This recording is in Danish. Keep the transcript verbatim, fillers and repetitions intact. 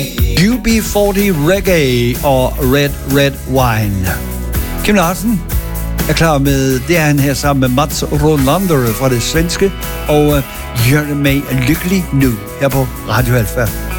U B fyrre Reggae og Red Red Wine. Kim Larsen er klar med, det er han her sammen med Mats Rolander fra det svenske, og uh, Gør mig lykkelig nu her på Radio Alfa.